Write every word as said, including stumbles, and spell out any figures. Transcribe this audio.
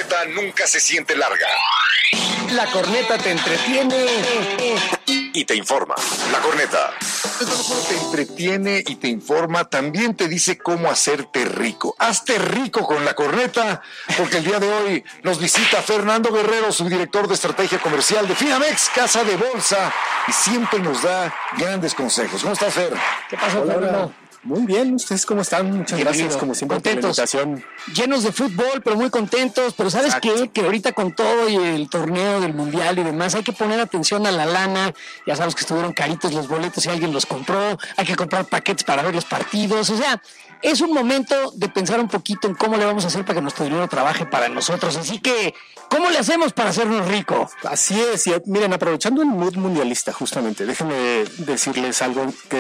corneta nunca se siente larga. La corneta te entretiene y te informa. La corneta. Te entretiene y te informa, también te dice cómo hacerte rico. Hazte rico con la corneta, porque el día de hoy nos visita Fernando Guerrero, subdirector de estrategia comercial de Finamex, Casa de Bolsa, y siempre nos da grandes consejos. ¿Cómo estás, Fer? ¿Qué pasó, hola, Fernando? hola. Muy bien, ¿ustedes cómo están? Muchas Bienvenido. gracias, como siempre, Contentos. por la invitación. Llenos de fútbol, pero muy contentos. Pero ¿sabes Exacto. qué? Que ahorita con todo y el torneo del Mundial y demás, hay que poner atención a la lana. Ya sabes que estuvieron caritos los boletos y alguien los compró. Hay que comprar paquetes para ver los partidos. O sea, es un momento de pensar un poquito en cómo le vamos a hacer para que nuestro dinero trabaje para nosotros. Así que, ¿cómo le hacemos para hacernos ricos? Así es, y miren, aprovechando el mood mundialista, justamente, déjenme decirles algo que